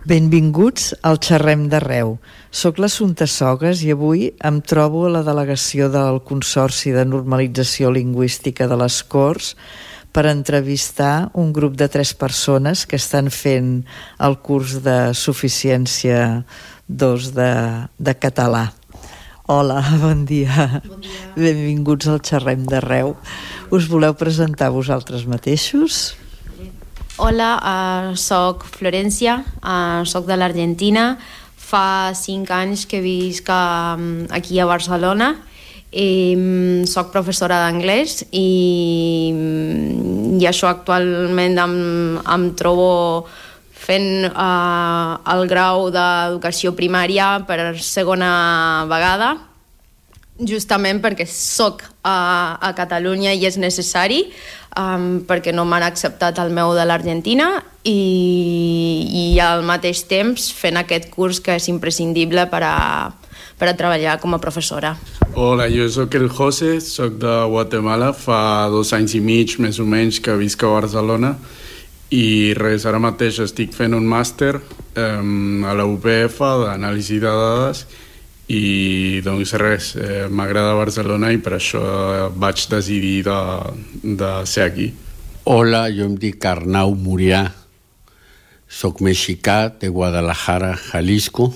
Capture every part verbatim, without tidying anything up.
Benvinguts al Xerrem d'Arreu. Soc l'Assumpta Sogas i avui em trobo a la delegació del Consorci de Normalització Lingüística de les Corts per entrevistar un grup de tres persones que estan fent el curs de suficiència dos de, de català. Hola, bon dia. Bon dia. Benvinguts al Xerrem d'Arreu. Us voleu presentar vosaltres mateixos? Hola, uh, soc Florència, uh, soc de l'Argentina. Fa cinc anys que visc um, aquí a Barcelona. I, um, soc professora d'anglès i, i això actualment em, em trobo fent uh, el grau d'educació primària per segona vegada, justament perquè soc a, a Catalunya i és necessari, um, perquè no m'han acceptat el meu de l'Argentina i, i al mateix temps fent aquest curs que és imprescindible per a, per a treballar com a professora. Hola, jo sóc el José, sóc de Guatemala, fa dos anys i mig més o menys que visc a Barcelona i res, ara mateix estic fent un màster um, a la U P F d'anàlisi de dades i doncs res, eh, m'agrada Barcelona i per això vaig decidir de, de ser aquí. Hola, jo em dic Arnau Murià, soc mexicà de Guadalajara, Jalisco,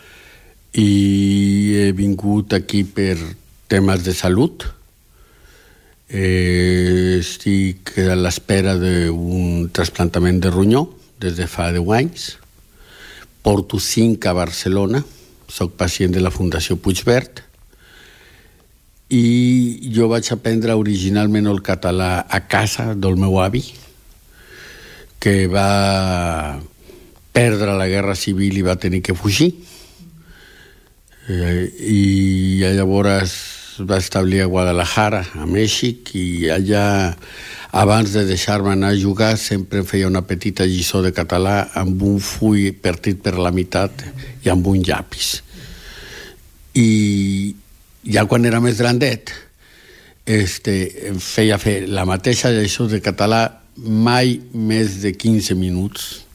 i he vingut aquí per temes de salut. Eh, estic a l'espera d'un trasplantament de ronyó des de fa deu anys. Porto cinc a Barcelona. Soc pacient de la Fundació Puigverd i jo vaig aprendre originalment el català a casa del meu avi, que va perdre la guerra civil i va tenir que fugir. Eh, I llavors va establir a Guadalajara, a Mèxic, i allà, abans de deixar-me anar a jugar, sempre em feia una petita lliçó de català amb un full partit per la meitat i amb un llapis. I ja quan era més grandet, este, em feia fer la mateixa lliçó de català mai més de quinze minuts,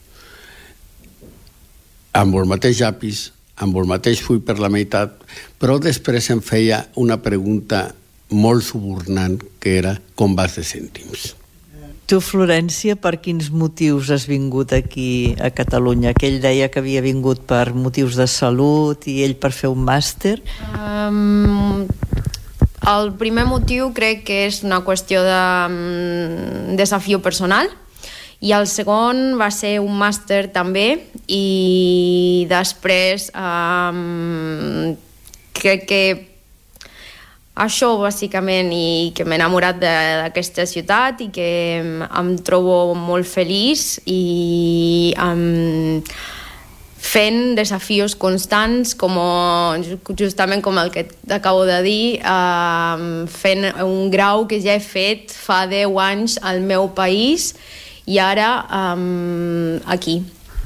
amb el mateix llapis, amb el mateix full per la meitat, però després em feia una pregunta molt subornant, que era com vas de cèntims. Tu, Florència, per quins motius has vingut aquí a Catalunya? Que ell deia que havia vingut per motius de salut i ell per fer un màster. Um, el primer motiu crec que és una qüestió de um, desafiu personal, i el segon va ser un màster també, i després um, crec que això bàsicament, i que m'he enamorat d'aquesta ciutat i que em trobo molt feliç i um, fent desafios constants, com, justament com el que t'acabo de dir, uh, fent un grau que ja he fet fa deu anys al meu país i ara um, aquí.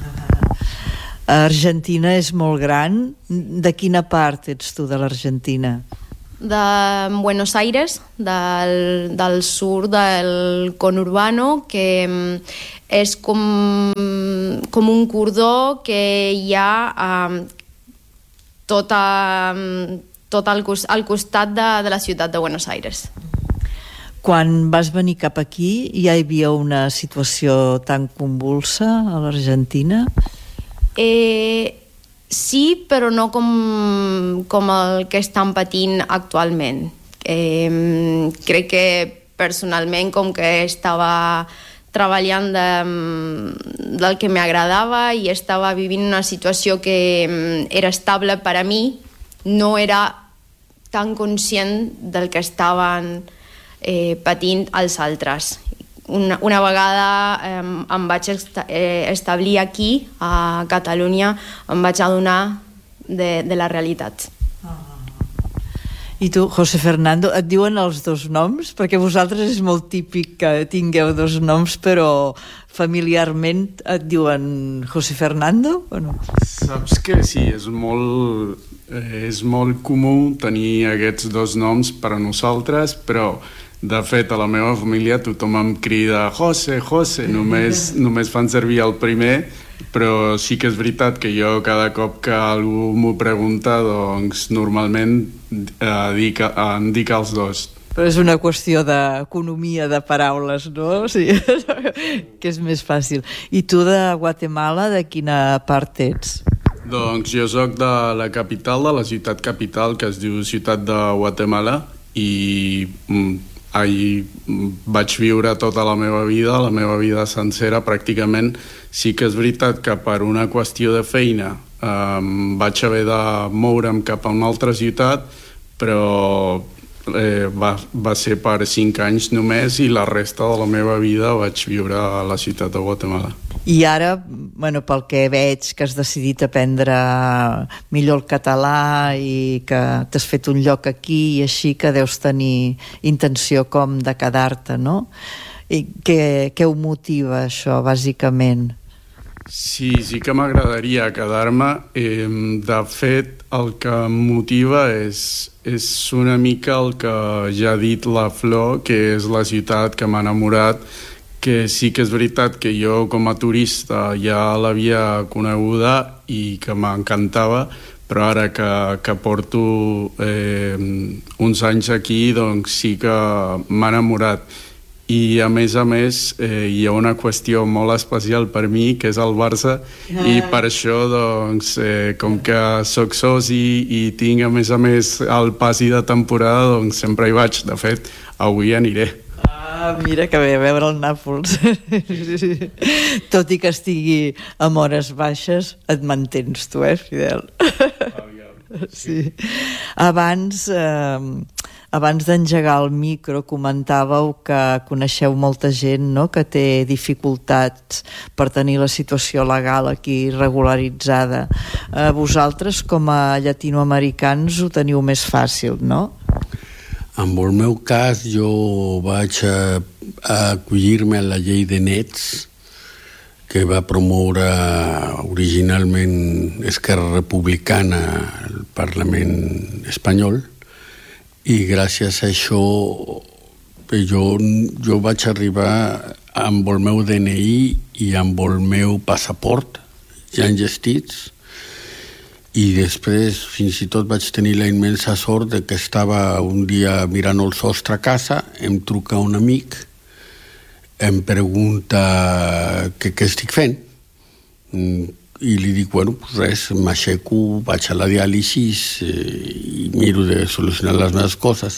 Argentina és molt gran. De quina part ets tu de l'Argentina? De Buenos Aires, del, del sur del conurbano, que és com, com un cordó que hi ha um, tot, a, tot al, al costat de, de la ciutat de Buenos Aires. Quan vas venir cap aquí ja hi havia una situació tan convulsa a l'Argentina? Eh... Sí, però no com, com el que estan patint actualment. Eh, crec que personalment, com que estava treballant de, del que m'agradava i estava vivint una situació que era estable per a mi, no era tan conscient del que estaven eh, patint els altres. Una, una vegada eh, em vaig esta, eh, establir aquí, a Catalunya, em vaig adonar de, de la realitat. Ah. I tu, José Fernando, et diuen els dos noms? Perquè vosaltres és molt típic que tingueu dos noms, però familiarment et diuen José Fernando o no? Saps que sí, és molt, eh, és molt comú tenir aquests dos noms per a nosaltres, però De fet, a la meva família tothom em crida José, José, només, només fan servir el primer, però sí que és veritat que jo cada cop que algú m'ho pregunta, doncs normalment eh, dic, em dic els dos. Però és una qüestió d'economia de paraules, no? O sigui, que és més fàcil. I tu de Guatemala, de quina part ets? Doncs jo soc de la capital, de la ciutat capital, que es diu Ciutat de Guatemala, i mm, ahir vaig viure tota la meva vida, la meva vida sencera pràcticament. Sí que és veritat que per una qüestió de feina eh, vaig haver de moure'm cap a una altra ciutat, però eh, va, va ser per cinc anys només i la resta de la meva vida vaig viure a la ciutat de Guatemala. I ara, bueno, pel que veig que has decidit aprendre millor el català i que t'has fet un lloc aquí i així, que deus tenir intenció com de quedar-te, no? I què, què ho motiva això, bàsicament? Sí, sí que m'agradaria quedar-me. Eh, de fet, el que em motiva és, és una mica el que ja ha dit la Flor, que és la ciutat que m'ha enamorat, que sí que és veritat que jo com a turista ja l'havia coneguda i que m'encantava, però ara que, que porto eh, uns anys aquí, doncs sí que m'ha enamorat. I a més a més eh, hi ha una qüestió molt especial per mi, que és el Barça, ah. i per això, doncs, eh, com que soc soci i tinc a més a més el passi de temporada, doncs sempre hi vaig. De fet, avui aniré. Ah, mira que bé, a veure el Nàpols. Tot i que estigui amb hores baixes, et mantens tu, eh, Fidel? Sí. Abans, eh, abans d'engegar el micro, comentàveu que coneixeu molta gent, no?, que té dificultats per tenir la situació legal aquí regularitzada. Eh, vosaltres, com a llatinoamericans, ho teniu més fàcil, no? En el meu cas, jo vaig a, a acollir-me a la llei de nets que va promoure originalment Esquerra Republicana al Parlament espanyol, i gràcies a això jo, jo vaig arribar amb el meu D N I i amb el meu passaport ja enllestits. I després fins i tot vaig tenir la immensa sort de que estava un dia mirant el sostre a casa, em truca un amic, em pregunta què, què estic fent, i li dic, bueno, pues res, m'aixeco, vaig a la diàlisi eh, i miro de solucionar les meves coses,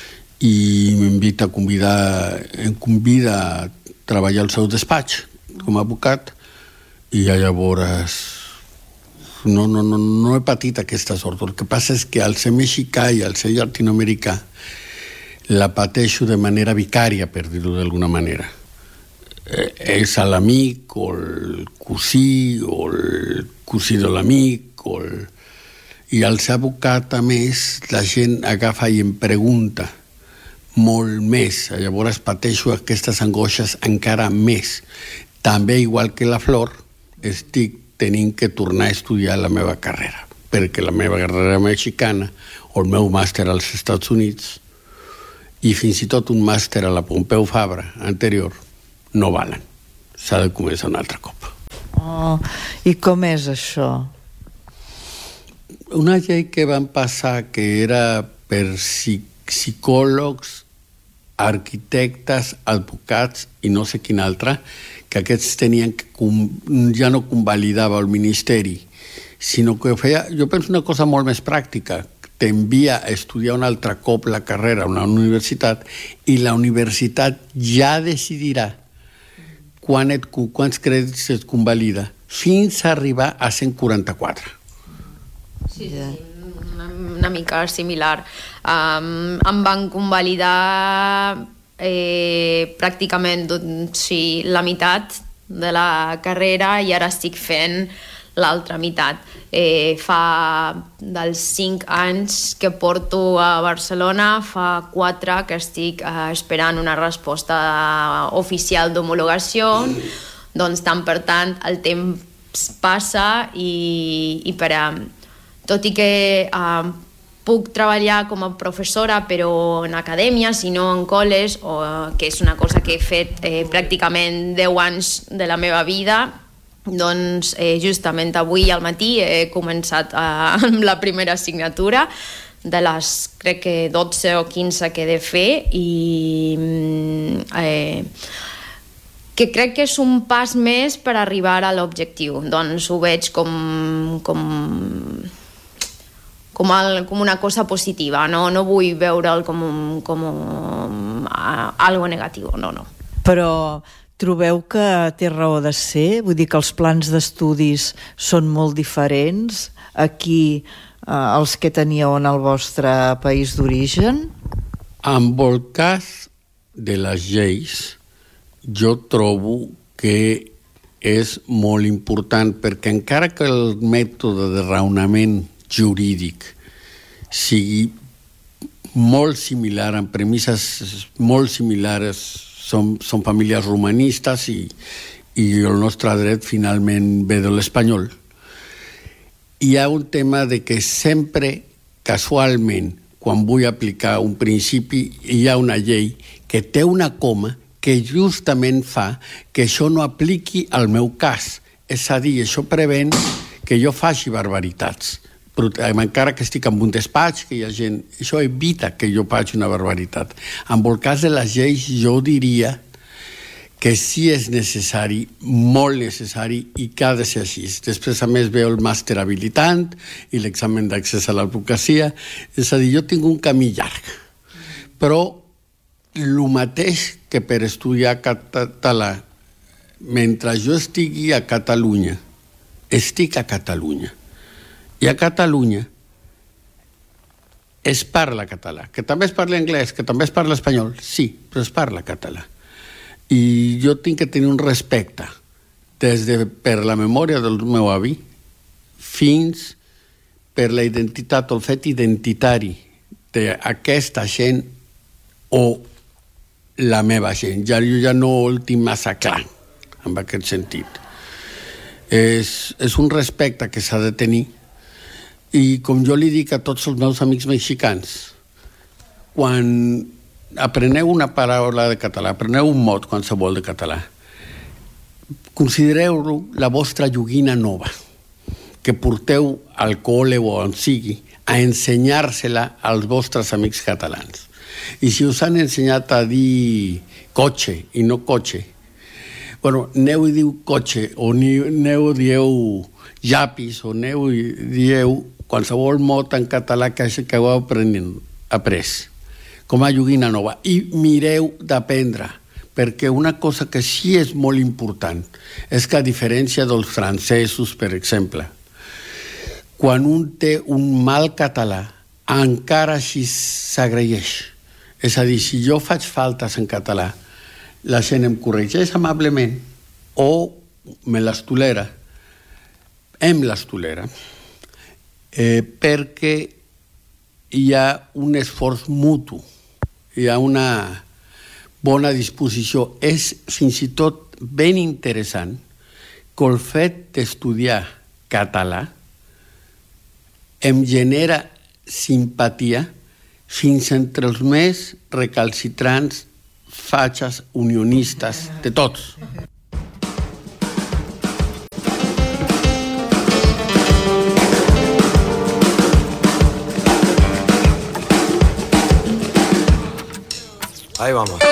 i m'invita a convidar, em convida a treballar al seu despatx com a advocat, i llavors No, no, no, no he patit aquesta sort. El que passa és que al ser mexicà i al ser llatinoamericà la pateixo de manera vicària, per dir-ho d'alguna manera. Eh, és l'amic o el cosí o el cosí de l'amic o el... i al ser advocat, a més, la gent agafa i em pregunta molt més. Llavors pateixo aquestes angoixes encara més. També, igual que la Flor, estic tenint que tornar a estudiar la meva carrera, perquè la meva carrera mexicana o el meu màster als Estats Units i fins i tot un màster a la Pompeu Fabra anterior no valen. S'ha de començar un altre cop. Oh, i com és això? Una llei que van passar que era per psicòlegs, arquitectes, advocats i no sé quin altre, que aquests tenien que, ja no convalidava el Ministeri, sinó que feia, jo penso una cosa molt més pràctica, t'envia a estudiar un altre cop la carrera a una universitat i la universitat ja decidirà quan et, quants crèdits et convalida, fins a arribar a cent quaranta-quatre. Sí, sí, una, una mica similar. Um, em van convalidar eh, pràcticament sí, la meitat de la carrera i ara estic fent l'altra meitat. Eh, fa dels cinc anys que porto a Barcelona, fa quatre que estic eh, esperant una resposta oficial d'homologació, doncs tant per tant el temps passa i, i per a, tot i que eh, puc treballar com a professora, però en acadèmia, si no en col·les, o, que és una cosa que he fet eh, pràcticament deu anys de la meva vida. Doncs eh, justament avui al matí he començat eh, amb la primera assignatura de les, crec que dotze o quinze que he de fer, i eh, que crec que és un pas més per arribar a l'objectiu. Doncs ho veig com, com, com, el, com una cosa positiva, no, no vull veure'l com, un, com un, uh, algo negatiu, no, no. Però trobeu que té raó de ser? Vull dir que els plans d'estudis són molt diferents aquí eh, els que teníeu en el vostre país d'origen? En el cas de les lleis, jo trobo que és molt important, perquè encara que el mètode de raonament jurídic sigui molt similar, amb premisses molt similars, són, són famílies romanistes i, i el nostre dret finalment ve de l'espanyol. Hi ha un tema de que sempre, casualment, quan vull aplicar un principi, hi ha una llei que té una coma que justament fa que això no apliqui al meu cas. És a dir, això prevén que jo faci barbaritats. Però encara que estic en un despatx, que hi ha gent, això evita que jo faci una barbaritat. En el cas de les lleis, jo diria que sí és necessari, molt necessari, i que ha de ser així. Després, a més, veu el màster habilitant i l'examen d'accés a l'advocacia. És a dir, jo tinc un camí llarg. Però el mateix que per estudiar català, mentre jo estigui a Catalunya, estic a Catalunya. I a Catalunya es parla català, que també es parla anglès, que també es parla espanyol, sí, però es parla català. I jo tinc que tenir un respecte des de per la memòria del meu avi fins per la identitat o el fet identitari d'aquesta gent o la meva gent. Ja, jo ja no el tinc massa clar en aquest sentit. És, és un respecte que s'ha de tenir. I com jo li dic a tots els meus amics mexicans, quan apreneu una paraula de català, apreneu un mot qualsevol de català, considereu-lo la vostra joguina nova, que porteu al col·le o on sigui, a ensenyar-se-la als vostres amics catalans. I si us han ensenyat a dir cotxe i no cotxe, bueno, aneu i diu cotxe, o aneu i dieu llapis, o aneu i dieu qualsevol mot en català que heu après, com a joguina nova. I mireu d'aprendre, perquè una cosa que sí és molt important és que, a diferència dels francesos, per exemple, quan un té un mal català, encara així s'agraeix. És a dir, si jo faig faltes en català, la gent em corregeix amablement o me les tolera, em les tolera, eh, perquè hi ha un esforç mutu, hi ha una bona disposició. És fins i tot ben interessant que el fet d'estudiar català em genera simpatia fins entre els més recalcitrants fatxes unionistes de tots. Ahí vamos.